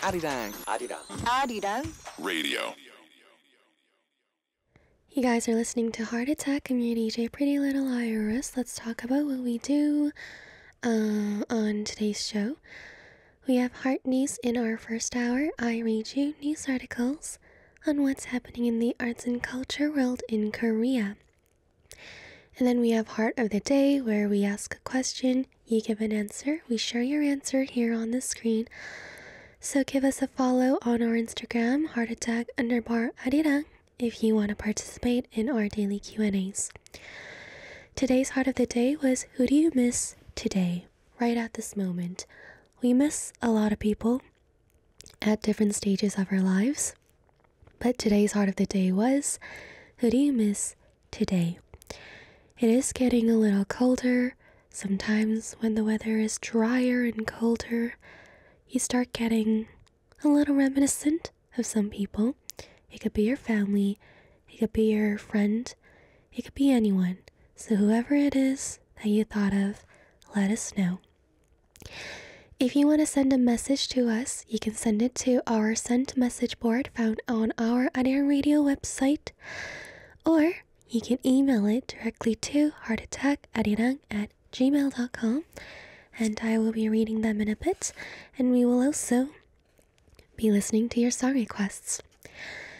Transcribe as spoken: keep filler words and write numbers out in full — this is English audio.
Arirang. Arirang. Arirang Radio. You guys are listening to Heart Attack. I'm your D J, Pretty Little Iris. Let's talk about what we do uh, on today's show. We have Heart News in our first hour. I read you news articles on what's happening in the arts and culture world in Korea. And then we have Heart of the Day, where we ask a question, you give an answer, we share your answer here on the screen. So give us a follow on our Instagram, heartattack underbar arirang, if you want to participate in our daily Q and A's. Today's Heart of the Day was, who do you miss today, right at this moment? We miss a lot of people at different stages of our lives, but today's Heart of the Day was, who do you miss today? It is getting a little colder. Sometimes when the weather is drier and colder, you start getting a little reminiscent of some people. It could be your family, it could be your friend, it could be anyone. So whoever it is that you thought of, let us know. If you want to send a message to us, you can send it to our sent message board found on our Arirang Radio website, or you can email it directly to heartattackarirang at gmail dot com, and I will be reading them in a bit, and we will also be listening to your song requests.